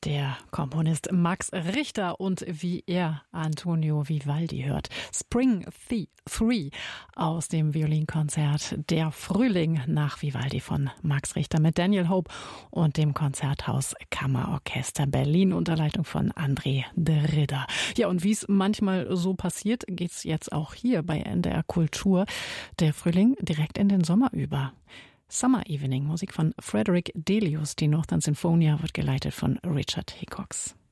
Der Komponist Max Richter und wie er Antonio Vivaldi hört. Spring 3 aus dem Violinkonzert Der Frühling nach Vivaldi von Max Richter mit Daniel Hope und dem Konzerthaus Kammerorchester Berlin unter Leitung von André de Ridder. Ja, und wie es manchmal so passiert, geht's jetzt auch hier bei NDR Kultur. Der Frühling direkt in den Sommer über. Summer Evening, Musik von Frederick Delius. Die Northern Sinfonia wird geleitet von Richard Hickox.